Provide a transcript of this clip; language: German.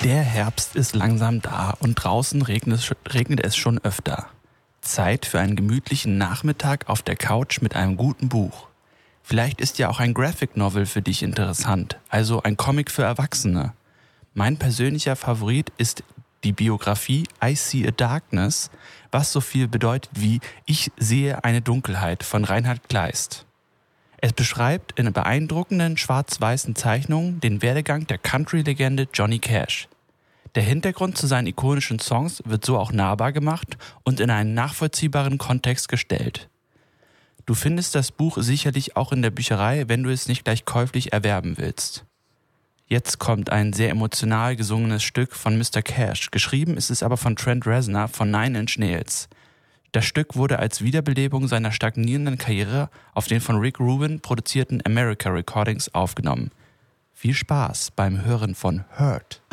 Der Herbst ist langsam da und draußen regnet es schon öfter. Zeit für einen gemütlichen Nachmittag auf der Couch mit einem guten Buch. Vielleicht ist ja auch ein Graphic Novel für dich interessant, also ein Comic für Erwachsene. Mein persönlicher Favorit ist die Biografie I See a Darkness, was so viel bedeutet wie Ich sehe eine Dunkelheit von Reinhard Kleist. Es beschreibt in beeindruckenden schwarz-weißen Zeichnungen den Werdegang der Country-Legende Johnny Cash. Der Hintergrund zu seinen ikonischen Songs wird so auch nahbar gemacht und in einen nachvollziehbaren Kontext gestellt. Du findest das Buch sicherlich auch in der Bücherei, wenn du es nicht gleich käuflich erwerben willst. Jetzt kommt ein sehr emotional gesungenes Stück von Mr. Cash. Geschrieben ist es aber von Trent Reznor von Nine Inch Nails. Das Stück wurde als Wiederbelebung seiner stagnierenden Karriere auf den von Rick Rubin produzierten America Recordings aufgenommen. Viel Spaß beim Hören von Hurt.